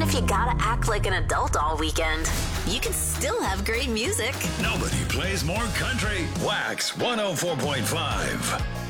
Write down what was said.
if you gotta act like an adult all weekend, you can still have great music. Nobody plays more country. Wax 104.5.